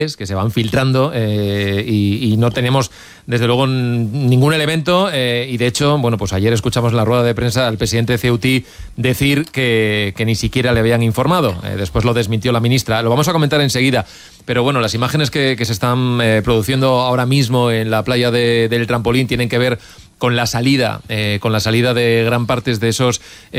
que se van filtrando y no tenemos desde luego ningún elemento y de hecho, bueno, pues ayer escuchamos en la rueda de prensa al presidente de Ceuti decir que ni siquiera le habían informado. Después lo desmintió la ministra. Lo vamos a comentar enseguida, pero bueno, las imágenes que se están produciendo ahora mismo en la playa del Trampolín tienen que ver con la salida de gran parte de esos